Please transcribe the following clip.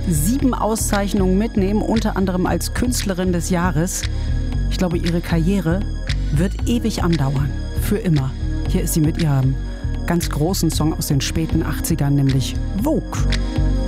7 Auszeichnungen mitnehmen, unter anderem als Künstlerin des Jahres. Ich glaube, ihre Karriere wird ewig andauern. Für immer. Hier ist sie mit ihrem ganz großen Song aus den späten 80ern, nämlich Vogue.